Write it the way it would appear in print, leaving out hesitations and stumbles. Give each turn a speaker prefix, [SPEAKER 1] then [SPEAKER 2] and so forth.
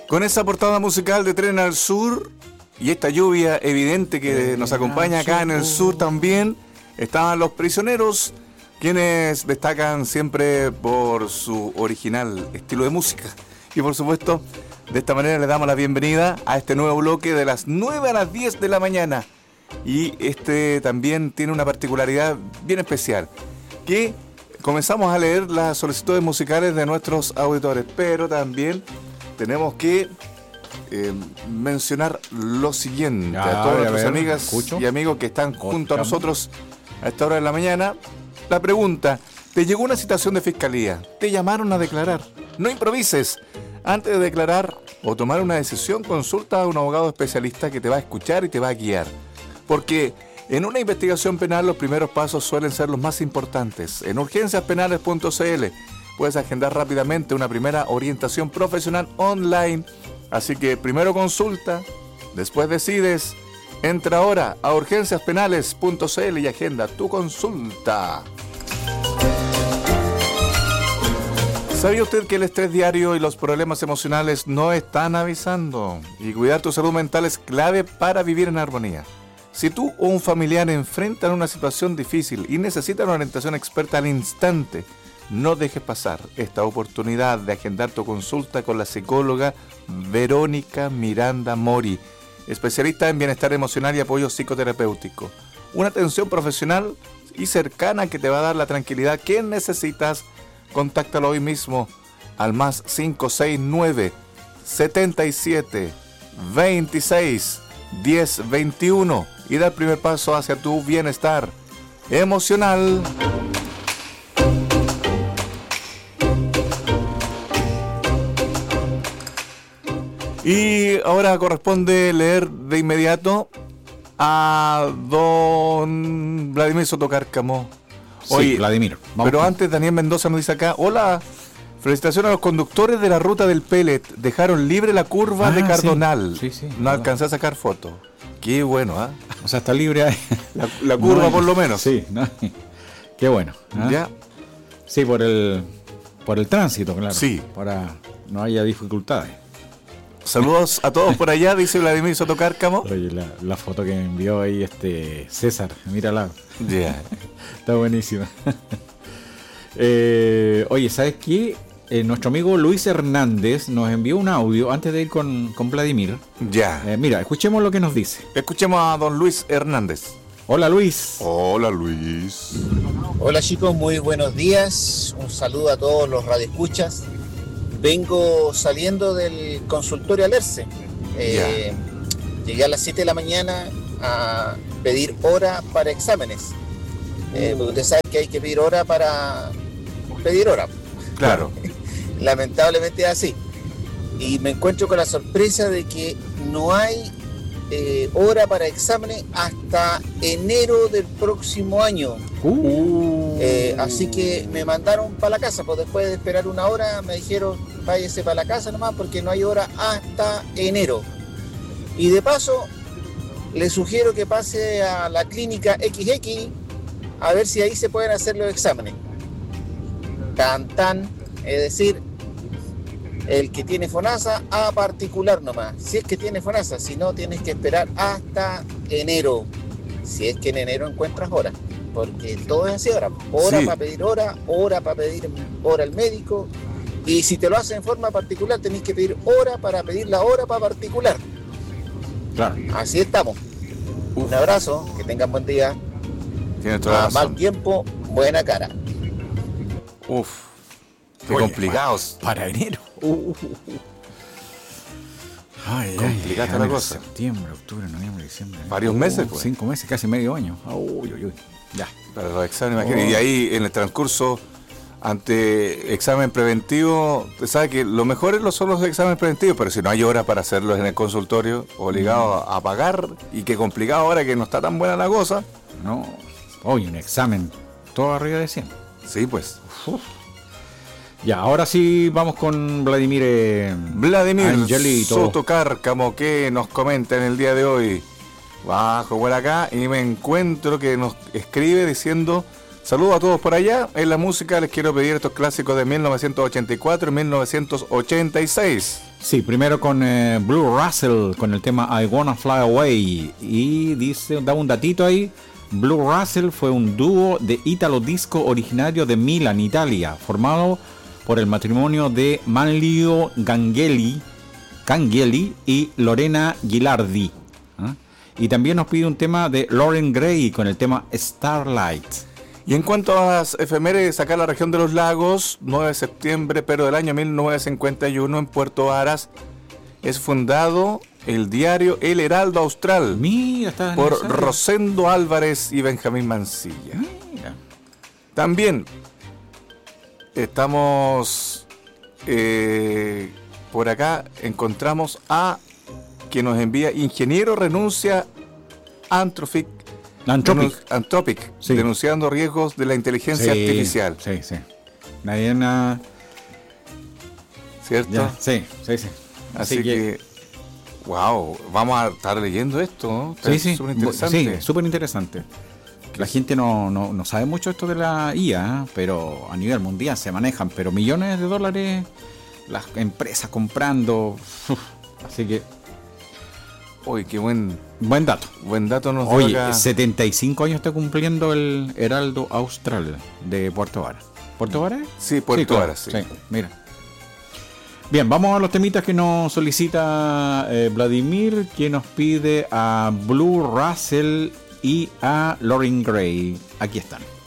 [SPEAKER 1] Con esa portada musical de Tren al Sur y esta lluvia evidente que nos acompaña acá en el sur también, estaban Los Prisioneros, quienes destacan siempre por su original estilo de música. Y por supuesto, de esta manera le damos la bienvenida a este nuevo bloque de las 9 a las 10 de la mañana. Y este también tiene una particularidad bien especial, que comenzamos a leer las solicitudes musicales de nuestros auditores, pero también tenemos que mencionar lo siguiente a todas nuestras amigas y amigos que están junto a nosotros a esta hora de la mañana. La pregunta: ¿te llegó una citación de fiscalía? ¿Te llamaron a declarar? No improvises. Antes de declarar o tomar una decisión, consulta a un abogado especialista que te va a escuchar y te va a guiar. Porque en una investigación penal los primeros pasos suelen ser los más importantes. En urgenciaspenales.cl puedes agendar rápidamente una primera orientación profesional online. Así que primero consulta, después decides. Entra ahora a urgenciaspenales.cl y agenda tu consulta. ¿Sabía usted que el estrés diario y los problemas emocionales no están avisando? Y cuidar tu salud mental es clave para vivir en armonía. Si tú o un familiar enfrentan una situación difícil y necesitan una orientación experta al instante, no dejes pasar esta oportunidad de agendar tu consulta con la psicóloga Verónica Miranda Mori, especialista en bienestar emocional y apoyo psicoterapéutico. Una atención profesional y cercana que te va a dar la tranquilidad que necesitas. Contáctalo hoy mismo al más 569 77 26 10 21 y da el primer paso hacia tu bienestar emocional. Y ahora corresponde leer de inmediato a don Vladimir Sotocárcamo. Oye,
[SPEAKER 2] sí, Vladimir.
[SPEAKER 1] Pero antes, Daniel Mendoza nos dice acá: hola, felicitaciones a los conductores de la ruta del pellet. Dejaron libre la curva de Cardonal.
[SPEAKER 2] Sí, sí,
[SPEAKER 1] no alcancé a sacar fotos. Qué bueno, ¿ah?
[SPEAKER 2] O sea, está libre ahí.
[SPEAKER 1] La curva no, por lo menos.
[SPEAKER 2] Sí, no. Qué bueno.
[SPEAKER 1] Ya.
[SPEAKER 2] Sí, por el tránsito, claro.
[SPEAKER 1] Sí.
[SPEAKER 2] Para no haya dificultades.
[SPEAKER 1] Saludos a todos por allá, dice Vladimir Sotocárcamo.
[SPEAKER 2] Oye, la foto que me envió ahí César, mírala.
[SPEAKER 1] Ya. Yeah.
[SPEAKER 2] Está buenísima. Oye, ¿sabes qué? Nuestro amigo Luis Hernández nos envió un audio antes de ir con Vladimir.
[SPEAKER 1] Ya.
[SPEAKER 2] Mira, escuchemos lo que nos dice.
[SPEAKER 1] Escuchemos a don Luis Hernández.
[SPEAKER 2] Hola, Luis.
[SPEAKER 1] Hola, Luis.
[SPEAKER 3] Hola, chicos, muy buenos días. Un saludo a todos los radioescuchas. Vengo saliendo del consultorio Alerce. Llegué a las 7 de la mañana a pedir hora para exámenes. Porque usted sabe que hay que pedir hora para pedir hora.
[SPEAKER 1] Claro.
[SPEAKER 3] Lamentablemente es así. Y me encuentro con la sorpresa de que no hay hora para exámenes hasta enero del próximo año. Así que me mandaron para la casa, pues después de esperar una hora me dijeron váyase para la casa nomás porque no hay hora hasta enero. Y de paso le sugiero que pase a la clínica XX a ver si ahí se pueden hacer los exámenes. Es decir, el que tiene FONASA a particular nomás, si es que tiene FONASA, si no tienes que esperar hasta enero, si es que en enero encuentras hora, porque todo es así ahora, hora sí. Para pedir hora para pedir hora al médico, y si te lo hacen en forma particular tenés que pedir hora para pedir la hora para particular.
[SPEAKER 2] Claro.
[SPEAKER 3] Así estamos. Un abrazo, que tengan buen día.
[SPEAKER 1] Tienes toda la razón.
[SPEAKER 3] Mal tiempo, buena cara.
[SPEAKER 1] Uf, qué complicados.
[SPEAKER 2] Para enero.
[SPEAKER 1] Complicada la cosa.
[SPEAKER 2] Septiembre, octubre, noviembre, diciembre.
[SPEAKER 1] Varios meses, pues.
[SPEAKER 2] 5 meses, casi medio año. Ya.
[SPEAKER 1] Para los exámenes, imagínate. Y ahí en el transcurso, ante examen preventivo, usted sabe que lo mejor son los exámenes preventivos, pero si no hay hora para hacerlos en el consultorio, obligado a pagar, y qué complicado ahora que no está tan buena la cosa.
[SPEAKER 2] No, hoy un examen todo arriba de 100.
[SPEAKER 1] Sí, pues.
[SPEAKER 2] Ya, ahora sí vamos con Vladimir Angelito
[SPEAKER 1] Sotocárcamo, que nos comenta en el día de hoy. Bajo por acá y me encuentro que nos escribe diciendo: Saludos a todos por allá. En la música les quiero pedir estos clásicos de 1984 y 1986.
[SPEAKER 2] Sí, primero con Blue Russell, con el tema I Wanna Fly Away. Y dice, da un datito ahí. Blue Russell fue un dúo de Italo Disco originario de Milán, Italia, formado por el matrimonio de Manlio Gangeli y Lorena Gilardi. ¿Ah? Y también nos pide un tema de Lauren Gray con el tema Starlight.
[SPEAKER 1] Y en cuanto a las efemérides, acá en la región de los lagos, 9 de septiembre, pero del año 1951, en Puerto Varas, es fundado el diario El Heraldo Austral.
[SPEAKER 2] Mira, está
[SPEAKER 1] por Rosendo Álvarez y Benjamín Mancilla.
[SPEAKER 2] Mira.
[SPEAKER 1] También estamos por acá, encontramos a quien nos envía Ingeniero renuncia Anthropic, sí, denunciando riesgos de la inteligencia artificial.
[SPEAKER 2] Sí, sí. Nadie nada.
[SPEAKER 1] ¿Cierto?
[SPEAKER 2] Ya, sí.
[SPEAKER 1] Así que wow, vamos a estar leyendo esto, ¿no?
[SPEAKER 2] Sí, súper interesante. Sí, súper interesante. La gente no sabe mucho esto de la IA, pero a nivel mundial se manejan, pero millones de dólares las empresas comprando. Así que
[SPEAKER 1] uy, qué buen
[SPEAKER 2] dato.
[SPEAKER 1] Buen dato nos
[SPEAKER 2] dio. Oye,
[SPEAKER 1] acá.
[SPEAKER 2] 75 años está cumpliendo el Heraldo Austral de Puerto Varas. ¿Puerto Varas?
[SPEAKER 1] Sí, Puerto Varas, sí.
[SPEAKER 2] Mira. Bien, vamos a los temitas que nos solicita Vladimir, que nos pide a Blue Russell y a Lauren Gray. Aquí están.